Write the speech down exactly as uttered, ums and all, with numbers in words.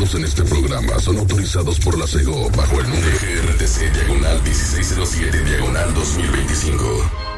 presentados en este programa son autorizados por la SEGO bajo el número G R T C diagonal dieciséis cero siete diagonal dos mil veinticinco.